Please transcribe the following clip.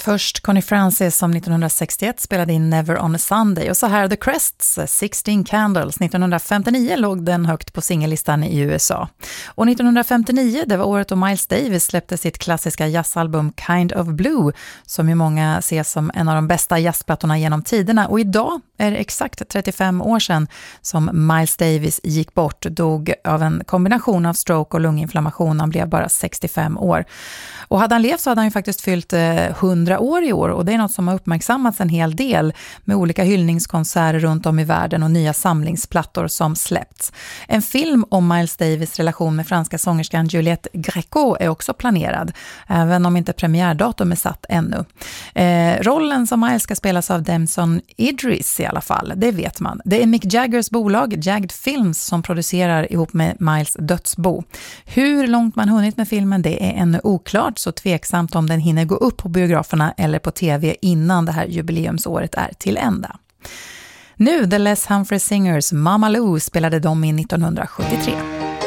Först Connie Francis som 1961 spelade in Never on a Sunday och så här The Crests 16 Candles. 1959 låg den högt på singellistan i USA. Och 1959, det var året då Miles Davis släppte sitt klassiska jazzalbum Kind of Blue, som ju många ser som en av de bästa jazzplattorna genom tiderna. Och idag är det exakt 35 år sedan som Miles Davis gick bort, dog av en kombination av stroke och lunginflammation. Han blev bara 65 år. Och hade han levt så hade han ju faktiskt fyllt 100 år i år, och det är något som har uppmärksammats en hel del med olika hyllningskonserter runt om i världen och nya samlingsplattor som släppts. En film om Miles Davis relation med franska sångerskan Juliette Gréco är också planerad, även om inte premiärdatum är satt ännu. Rollen som Miles ska spelas av Damson Idris i alla fall, det vet man. Det är Mick Jaggers bolag Jagged Films som producerar ihop med Miles dödsbo. Hur långt man hunnit med filmen, det är ännu oklart, så tveksamt om den hinner gå upp på biograferna eller på tv innan det här jubileumsåret är till ända. Nu, The Les Humphrey Singers, Mama Lou spelade de in 1973.